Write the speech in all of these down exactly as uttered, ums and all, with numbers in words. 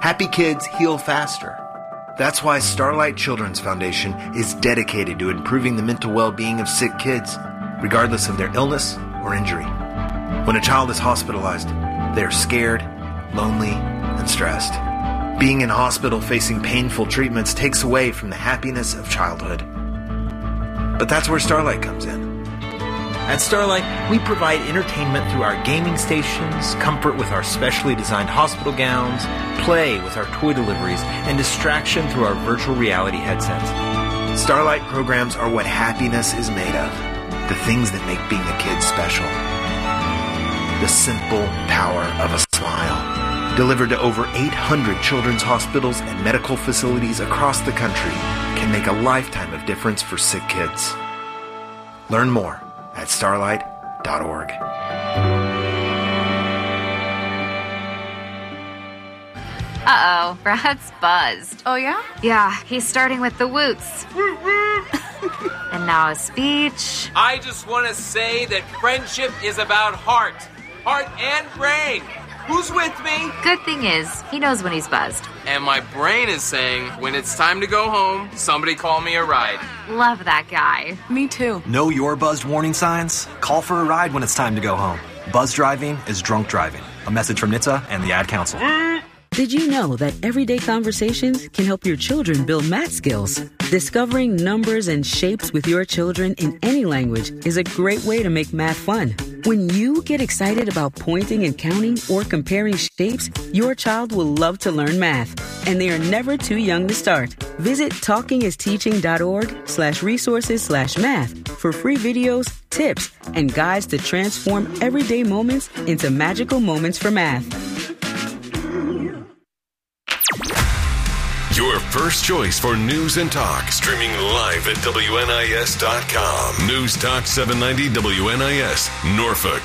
Happy kids heal faster. That's why Starlight Children's Foundation is dedicated to improving the mental well-being of sick kids, regardless of their illness or injury. When a child is hospitalized, they are scared, lonely, and stressed. Being in hospital facing painful treatments takes away from the happiness of childhood. But that's where Starlight comes in. At Starlight, we provide entertainment through our gaming stations, comfort with our specially designed hospital gowns, play with our toy deliveries, and distraction through our virtual reality headsets. Starlight programs are what happiness is made of, the things that make being a kid special. The simple power of a smile. Delivered to over eight hundred children's hospitals and medical facilities across the country, can make a lifetime of difference for sick kids. Learn more at starlight dot org. Uh-oh, Brad's buzzed. Oh, yeah? Yeah, he's starting with the woots. And now a speech. I just want to say that friendship is about heart. Heart and brain. Who's with me? Good thing is, he knows when he's buzzed. And my brain is saying, when it's time to go home, somebody call me a ride. Love that guy. Me too. Know your buzzed warning signs? Call for a ride when it's time to go home. Buzz driving is drunk driving. A message from N H T S A and the Ad Council. Did you know that everyday conversations can help your children build math skills? Discovering numbers and shapes with your children in any language is a great way to make math fun. When you get excited about pointing and counting or comparing shapes, your child will love to learn math. And they are never too young to start. Visit talkingisteaching.org slash resources slash math for free videos, tips, and guides to transform everyday moments into magical moments for math. Your first choice for news and talk. Streaming live at W N I S dot com. News Talk seven ninety W N I S, Norfolk.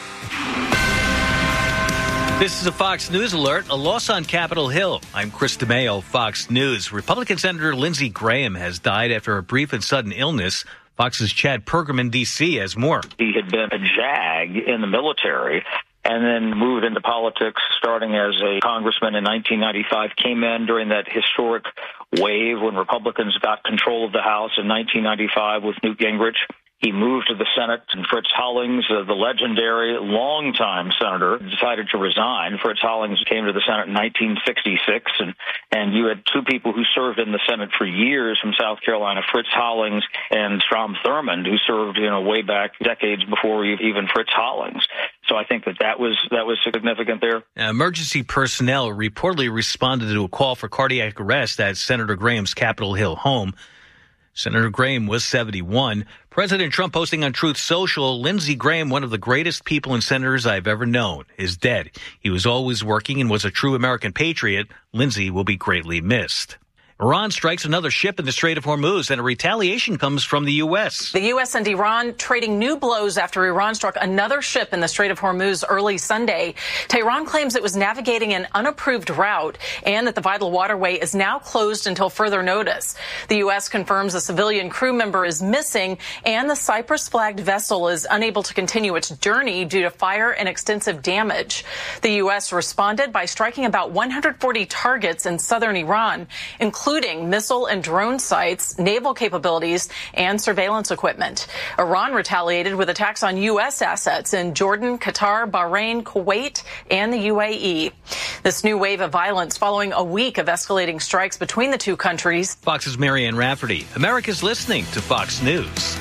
This is a Fox News alert. A loss on Capitol Hill. I'm Chris DeMayo, Fox News. Republican Senator Lindsey Graham has died after a brief and sudden illness. Fox's Chad Pergram in D C has more. He had been a JAG in the military and then moved into politics, starting as a congressman in nineteen ninety-five, came in during that historic wave when Republicans got control of the House in nineteen ninety-five with Newt Gingrich. He moved to the Senate, and Fritz Hollings, uh, the legendary longtime senator, decided to resign. Fritz Hollings came to the Senate in nineteen sixty-six, and, and you had two people who served in the Senate for years from South Carolina, Fritz Hollings and Strom Thurmond, who served, you know, way back decades before even Fritz Hollings. So I think that that was, that was significant there. Now, emergency personnel reportedly responded to a call for cardiac arrest at Senator Graham's Capitol Hill home. Senator Graham was seventy-one. President Trump posting on Truth Social, Lindsey Graham, one of the greatest people and senators I've ever known, is dead. He was always working and was a true American patriot. Lindsey will be greatly missed. Iran strikes another ship in the Strait of Hormuz, and a retaliation comes from the U S. The U S and Iran trading new blows after Iran struck another ship in the Strait of Hormuz early Sunday. Tehran claims it was navigating an unapproved route and that the vital waterway is now closed until further notice. The U S confirms a civilian crew member is missing, and the Cyprus-flagged vessel is unable to continue its journey due to fire and extensive damage. The U S responded by striking about one hundred forty targets in southern Iran, including including missile and drone sites, naval capabilities, and surveillance equipment. Iran retaliated with attacks on U S assets in Jordan, Qatar, Bahrain, Kuwait, and the U A E. This new wave of violence following a week of escalating strikes between the two countries. Fox's Marianne Rafferty. America's listening to Fox News.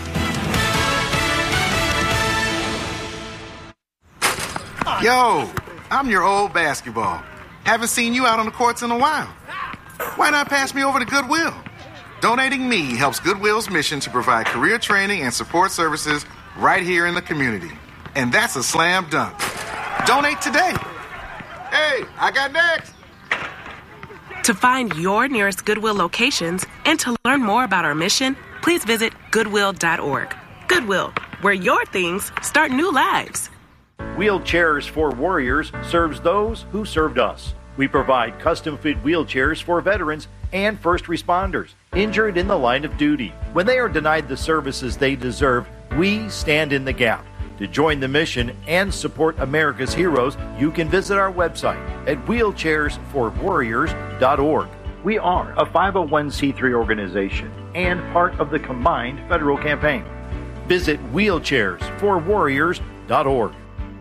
Yo, I'm your old basketball. Haven't seen you out on the courts in a while. Why not pass me over to Goodwill? Donating me helps Goodwill's mission to provide career training and support services right here in the community. And that's a slam dunk. Donate today. Hey, I got next. To find your nearest Goodwill locations and to learn more about our mission, please visit goodwill dot org. Goodwill, where your things start new lives. Wheelchairs for Warriors serves those who served us. We provide custom-fit wheelchairs for veterans and first responders injured in the line of duty. When they are denied the services they deserve, we stand in the gap To join the mission and support America's heroes, you can visit our website at wheelchairs for warriors dot org. We are a five oh one c three organization and part of the combined federal campaign. Visit wheelchairs for warriors dot org.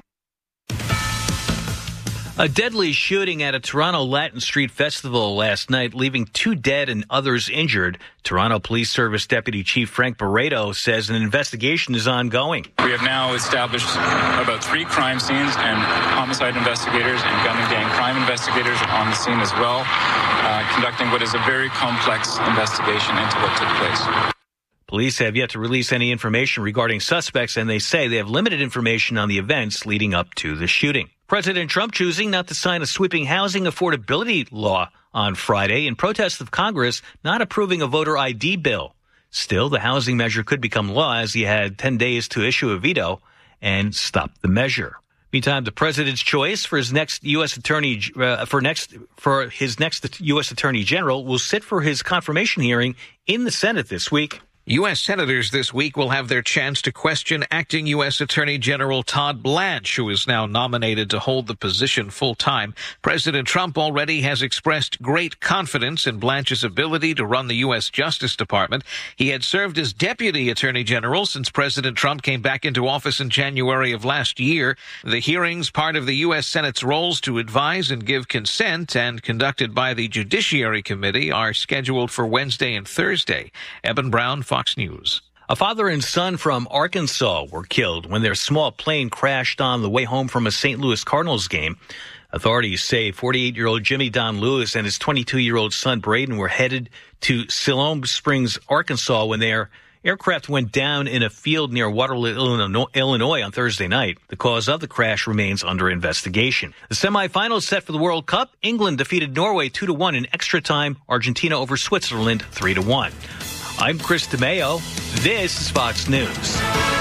A deadly shooting at a Toronto Latin Street Festival last night, leaving two dead and others injured. Toronto Police Service Deputy Chief Frank Barreto says an investigation is ongoing. We have now established about three crime scenes, and homicide investigators and gun and gang crime investigators are on the scene as well, uh, conducting what is a very complex investigation into what took place. Police have yet to release any information regarding suspects, and they say they have limited information on the events leading up to the shooting. President Trump choosing not to sign a sweeping housing affordability law on Friday in protest of Congress not approving a voter I D bill. Still, the housing measure could become law as he had ten days to issue a veto and stop the measure. Meantime, the president's choice for his next U S attorney uh, for next for his next U S attorney general will sit for his confirmation hearing in the Senate this week. U S senators this week will have their chance to question acting U S Attorney General Todd Blanche, who is now nominated to hold the position full-time. President Trump already has expressed great confidence in Blanche's ability to run the U S Justice Department. He had served as Deputy Attorney General since President Trump came back into office in January of last year. The hearings, part of the U S Senate's roles to advise and give consent and conducted by the Judiciary Committee, are scheduled for Wednesday and Thursday. Eben Brown, Fox News. A father and son from Arkansas were killed when their small plane crashed on the way home from a Saint Louis Cardinals game. Authorities say forty-eight-year-old Jimmy Don Lewis and his twenty-two-year-old son Braden were headed to Siloam Springs, Arkansas, when their aircraft went down in a field near Waterloo, Illinois on Thursday night. The cause of the crash remains under investigation. The semifinals set for the World Cup. England defeated Norway two to one in extra time. Argentina over Switzerland three to one. I'm Chris DeMeo. This is Fox News.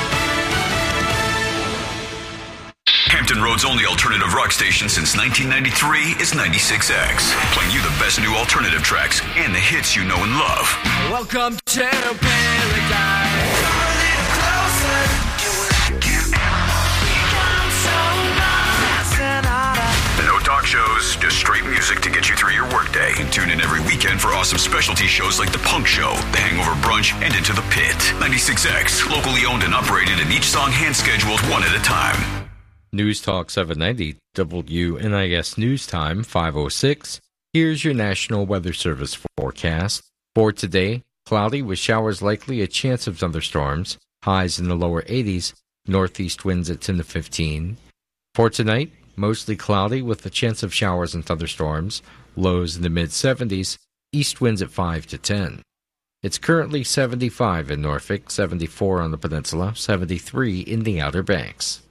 Hampton Road's only alternative rock station since nineteen ninety-three is ninety-six X, playing you the best new alternative tracks and the hits you know and love. Welcome to paradise. Come a little closer. No talk shows, just straight music to get you through your workday. And tune in every weekend for awesome specialty shows like The Punk Show, The Hangover Brunch, and Into the Pit. ninety-six X, locally owned and operated, and each song hand-scheduled one at a time. News Talk seven ninety, W N I S News Time, five oh six. Here's your National Weather Service forecast. For today, cloudy with showers likely, a chance of thunderstorms, highs in the lower eighties, northeast winds at ten to fifteen. For tonight, mostly cloudy with a chance of showers and thunderstorms, lows in the mid-seventies, east winds at five to ten. It's currently seventy-five in Norfolk, seventy-four on the peninsula, seventy-three in the Outer Banks.